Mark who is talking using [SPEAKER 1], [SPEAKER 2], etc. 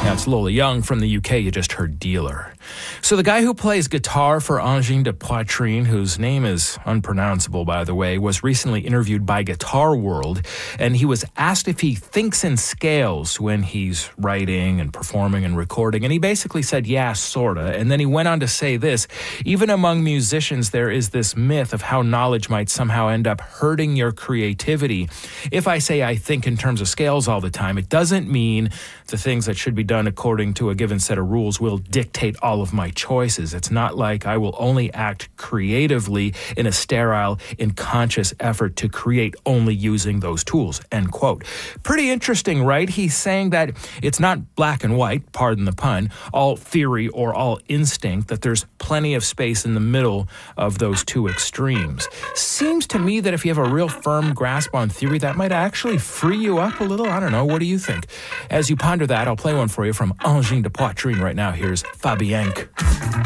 [SPEAKER 1] That's Lola Young from the UK. You just heard Dealer. So the guy who plays guitar for Angine de Poitrine, whose name is unpronounceable, by the way, was recently interviewed by Guitar World, and he was asked if he thinks in scales when he's writing and performing and recording, and he basically said, yeah, sorta. And then he went on to say this: even among musicians, there is this myth of how knowledge might somehow end up hurting your creativity. If I say I think in terms of scales all the time, it doesn't mean the things that should be done according to a given set of rules will dictate all of my choices. It's not like I will only act creatively in a sterile, unconscious effort to create only using those tools, end quote. Pretty interesting, right? He's saying that it's not black and white, pardon the pun, all theory or all instinct, that there's plenty of space in the middle of those two extremes. Seems to me that if you have a real firm grasp on theory, that might actually free you up a little. I don't know. What do you think? As you ponder that, I'll play one for you from Angine de Poitrine right now. Here's Fabienque.